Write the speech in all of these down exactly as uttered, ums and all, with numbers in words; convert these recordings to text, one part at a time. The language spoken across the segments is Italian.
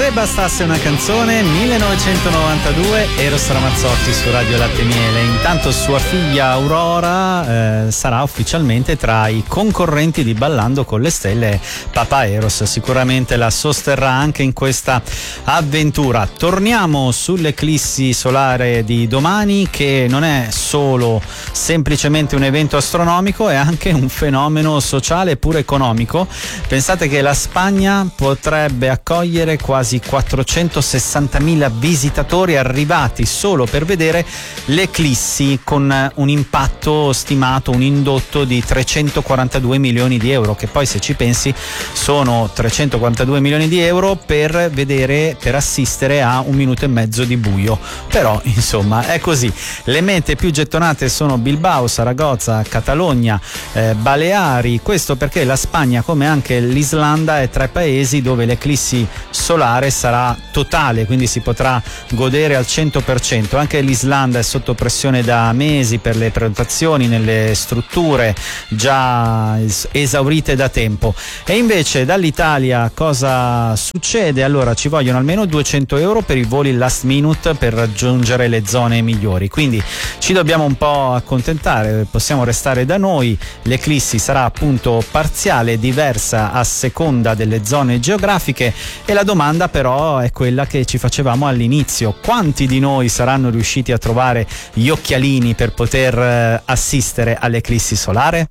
Se bastasse una canzone, millenovecentonovantadue, Eros Ramazzotti su Radio Latte Miele. Intanto sua figlia Aurora eh, sarà ufficialmente tra i concorrenti di Ballando con le Stelle. Papà Eros sicuramente la sosterrà anche in questa avventura. Torniamo sull'eclissi solare di domani, che non è solo semplicemente un evento astronomico, è anche un fenomeno sociale e pure economico. Pensate che la Spagna potrebbe accogliere quasi quattrocentosessantamila visitatori arrivati solo per vedere l'eclissi, con un impatto stimato, un indotto di trecentoquarantadue milioni di euro, che poi, se ci pensi, sono trecentoquarantadue milioni di euro per vedere, per assistere a un minuto e mezzo di buio. Però insomma è così. Le mete più gettonate sono Bilbao, Saragozza, Catalogna, eh, Baleari. Questo perché la Spagna, come anche l'Islanda, è tra i paesi dove l'eclissi solare sarà totale, quindi si potrà godere al cento per cento. Anche l'Islanda è sotto pressione da mesi per le prenotazioni nelle strutture già esaurite da tempo. E invece dall'Italia cosa succede? Allora, ci vogliono almeno duecento euro per i voli last minute per raggiungere le zone migliori, quindi ci dobbiamo un po' accontentare, possiamo restare da noi. L'eclissi sarà appunto parziale, diversa a seconda delle zone geografiche, e la domanda però è quella che ci facevamo all'inizio: quanti di noi saranno riusciti a trovare gli occhialini per poter eh, assistere all'eclissi solare?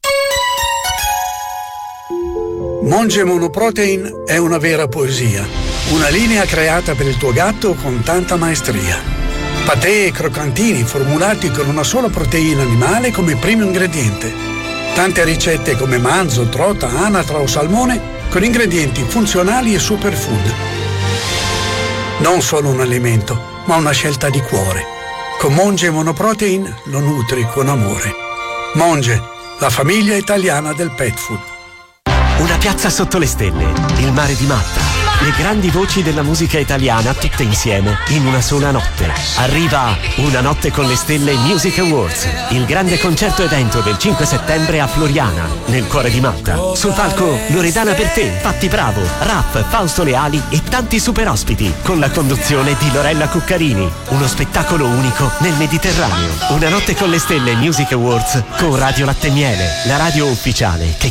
Monge Monoprotein è una vera poesia, una linea creata per il tuo gatto con tanta maestria. Patè e croccantini formulati con una sola proteina animale come primo ingrediente. Tante ricette come manzo, trota, anatra o salmone con ingredienti funzionali e superfood. Non solo un alimento, ma una scelta di cuore. Con Monge Monoprotein lo nutri con amore. Monge, la famiglia italiana del pet food. Una piazza sotto le stelle, il mare di Matta, le grandi voci della musica italiana tutte insieme in una sola notte. Arriva Una notte con le stelle Music Awards, il grande concerto evento del cinque settembre a Floriana, nel cuore di Matta. Sul palco Loredana Bertè, Patti Bravo, Raff, Fausto Leali e tanti super ospiti, con la conduzione di Lorella Cuccarini. Uno spettacolo unico nel Mediterraneo. Una notte con le stelle Music Awards con Radio Latte Miele, la radio ufficiale che